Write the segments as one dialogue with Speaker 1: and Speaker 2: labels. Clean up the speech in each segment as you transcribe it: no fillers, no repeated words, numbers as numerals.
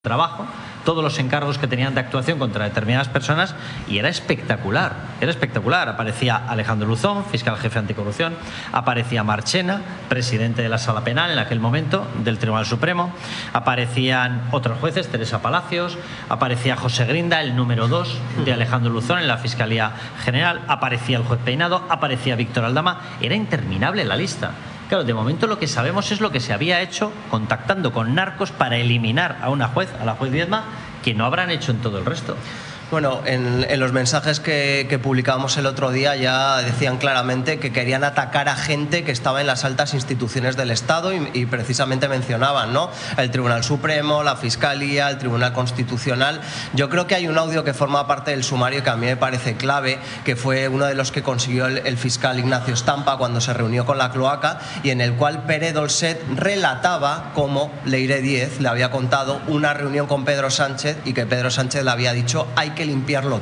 Speaker 1: trabajo, todos los encargos que tenían de actuación contra determinadas personas, y era espectacular, Aparecía Alejandro Luzón, fiscal jefe anticorrupción, aparecía Marchena, presidente de la Sala Penal en aquel momento del Tribunal Supremo, aparecían otros jueces, Teresa Palacios, aparecía José Grinda, el número 2 de Alejandro Luzón en la Fiscalía General, aparecía el juez Peinado, aparecía Víctor Aldama. Era interminable la lista. Claro, de momento lo que sabemos es lo que se había hecho contactando con narcos para eliminar a una juez, a la juez Viedma, que no habrán hecho en todo el resto.
Speaker 2: Bueno, en los mensajes que publicamos el otro día ya decían claramente que querían atacar a gente que estaba en las altas instituciones del Estado y precisamente mencionaban, ¿no?, el Tribunal Supremo, la Fiscalía, el Tribunal Constitucional. Yo creo que hay un audio que forma parte del sumario que a mí me parece clave, que fue uno de los que consiguió el fiscal Ignacio Estampa cuando se reunió con la cloaca, y en el cual Pere Dolcet relataba cómo Leire Díez le había contado una reunión con Pedro Sánchez y que Pedro Sánchez le había dicho: hay que limpiarlo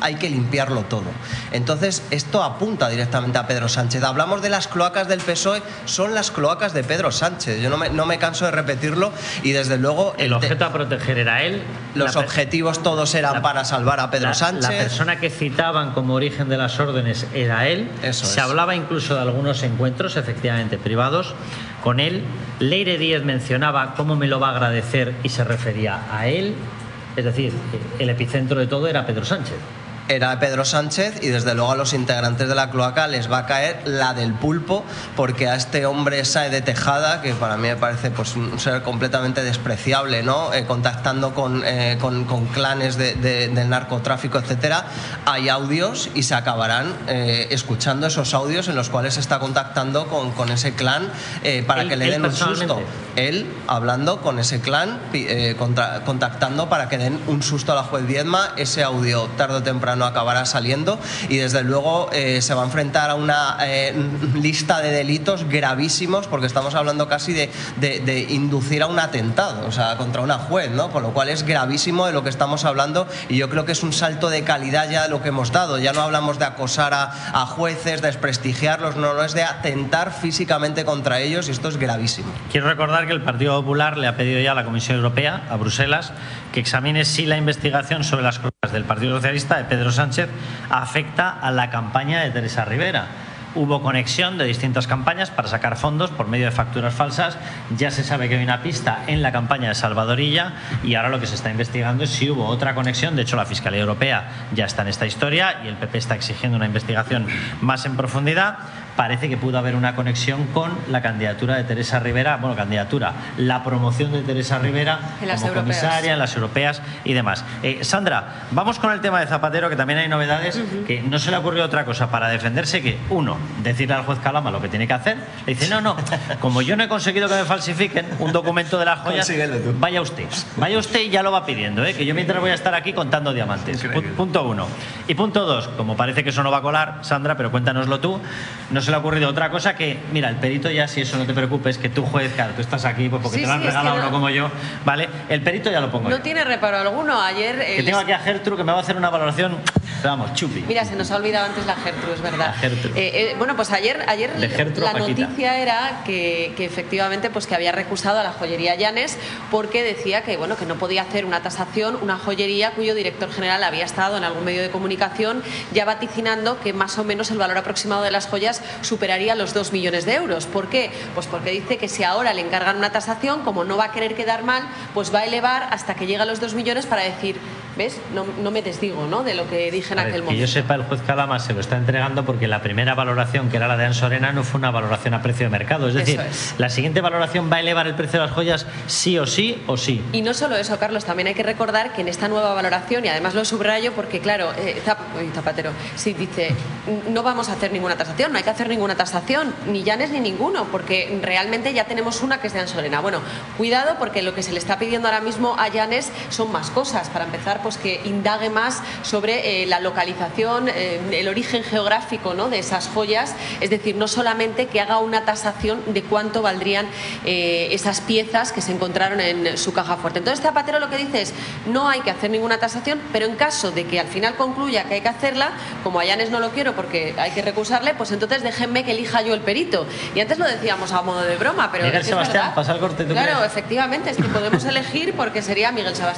Speaker 2: todo. Entonces esto apunta directamente a Pedro Sánchez. Hablamos de las cloacas del PSOE, son las cloacas de Pedro Sánchez. Yo no me canso de repetirlo, y desde luego
Speaker 1: el objeto a proteger era él.
Speaker 2: Los objetivos todos eran para salvar a Pedro Sánchez.
Speaker 1: La persona que citaban como origen de las órdenes era él. Se hablaba incluso de algunos encuentros, efectivamente, privados con él. Leire Díez mencionaba cómo me lo va a agradecer y se refería a él. Es decir, el epicentro de todo era Pedro Sánchez.
Speaker 2: Era Pedro Sánchez, y desde luego a los integrantes de la cloaca les va a caer la del pulpo, porque a este hombre Sáez de Tejada, que para mí me parece pues un ser completamente despreciable, ¿no?, contactando con clanes del narcotráfico, etcétera, hay audios y se acabarán escuchando esos audios en los cuales se está contactando con ese clan para que le den un susto. Él hablando con ese clan, contactando para que den un susto a la juez Viedma. Ese audio tarde o temprano acabará saliendo, y desde luego se va a enfrentar a una lista de delitos gravísimos, porque estamos hablando casi de inducir a un atentado, o sea, contra una juez, ¿no? Con lo cual es gravísimo de lo que estamos hablando, y yo creo que es un salto de calidad ya de lo que hemos dado. Ya no hablamos de acosar a jueces, de desprestigiarlos, no es de atentar físicamente contra ellos, y esto es gravísimo.
Speaker 1: Quiero recordar que el Partido Popular le ha pedido ya a la Comisión Europea, a Bruselas, que examine si la investigación sobre las cosas del Partido Socialista de Pedro Sánchez afecta a la campaña de Teresa Rivera. Hubo conexión de distintas campañas para sacar fondos por medio de facturas falsas. Ya se sabe que hay una pista en la campaña de Salvador Illa, y ahora lo que se está investigando es si hubo otra conexión. De hecho, la Fiscalía Europea ya está en esta historia y el PP está exigiendo una investigación más en profundidad. Parece que pudo haber una conexión con la candidatura de Teresa Rivera, la promoción de Teresa Rivera como comisaria en las europeas y demás. Sandra, vamos con el tema de Zapatero, que también hay novedades, que no se le ocurrió otra cosa para defenderse que, uno, decirle al juez Calama lo que tiene que hacer. Le dice, no, como yo no he conseguido que me falsifiquen un documento de las joyas, vaya usted y ya lo va pidiendo, que yo mientras voy a estar aquí contando diamantes. Punto uno. Y punto dos, como parece que eso no va a colar, Sandra, pero cuéntanoslo tú, no se le ha ocurrido otra cosa que, mira, el perito ya, si eso no te preocupes, que tú juez, claro, tú estás aquí pues porque te lo han regalado uno como yo, ¿vale? El perito ya lo pongo.
Speaker 3: No tiene reparo alguno. Ayer
Speaker 1: que tengo aquí a Gertrude, que me va a hacer una valoración, vamos, chupi.
Speaker 3: Mira, se nos ha olvidado antes la Gertrude, es verdad. Bueno, pues ayer la noticia era que efectivamente pues que había recusado a la joyería Llanes, porque decía que bueno, que no podía hacer una tasación, una joyería cuyo director general había estado en algún medio de comunicación ya vaticinando que más o menos el valor aproximado de las joyas superaría los 2 millones de euros. ¿Por qué? Pues porque dice que si ahora le encargan una tasación, como no va a querer quedar mal, pues va a elevar hasta que llegue a los 2 millones para decir, ¿ves? No me desdigo, ¿no?, de lo que dije en aquel momento.
Speaker 1: Que yo sepa, el juez Calama se lo está entregando porque la primera valoración, que era la de Ansorena, no fue una valoración a precio de mercado. Es decir, la siguiente valoración va a elevar el precio de las joyas sí o sí o sí.
Speaker 3: Y no solo eso, Carlos, también hay que recordar que en esta nueva valoración, y además lo subrayo porque, claro, Zapatero, sí dice, no vamos a hacer ninguna tasación, no hay que hacer ninguna tasación, ni Llanes ni ninguno, porque realmente ya tenemos una que es de Ansorena. Bueno, cuidado, porque lo que se le está pidiendo ahora mismo a Llanes son más cosas. Para empezar, pues que indague más sobre la localización, el origen geográfico, ¿no?, de esas joyas, es decir, no solamente que haga una tasación de cuánto valdrían esas piezas que se encontraron en su caja fuerte. Entonces Zapatero lo que dice es, no hay que hacer ninguna tasación, pero en caso de que al final concluya que hay que hacerla, como a Llanes no lo quiero porque hay que recusarle, pues entonces déjenme que elija yo el perito. Y antes lo decíamos a modo de broma, pero
Speaker 1: Miguel
Speaker 3: es
Speaker 1: Sebastián,
Speaker 3: verdad.
Speaker 1: pasa el corte, ¿tú
Speaker 3: Claro,
Speaker 1: crees?
Speaker 3: efectivamente, es que podemos elegir porque sería Miguel Sebastián.